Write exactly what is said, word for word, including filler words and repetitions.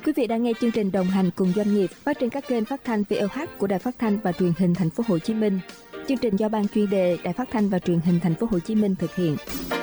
Quý vị đang nghe chương trình Đồng hành cùng doanh nghiệp phát trên các kênh phát thanh vê o hát của Đài Phát thanh và Truyền hình Thành phố Hồ Chí Minh. Chương trình do Ban chuyên đề Đài Phát thanh và Truyền hình Thành phố Hồ Chí Minh thực hiện.